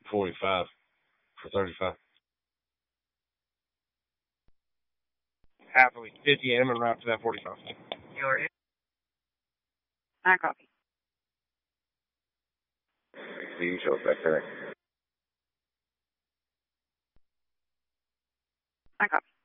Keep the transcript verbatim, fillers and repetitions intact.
forty-five for thirty-five. Half a week. fifty-eight. I'm going to round to that forty-five. You're in. I copy. See you show back there. I copy.